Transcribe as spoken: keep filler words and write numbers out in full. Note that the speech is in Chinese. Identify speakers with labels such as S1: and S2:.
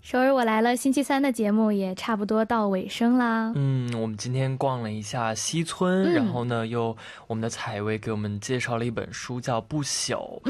S1: 首尔我来了星期三的节目也差不多到尾声啦。
S2: 嗯，我们今天逛了一下西村、
S1: 嗯、
S2: 然后呢又我们的采薇给我们介绍了一本书叫不朽、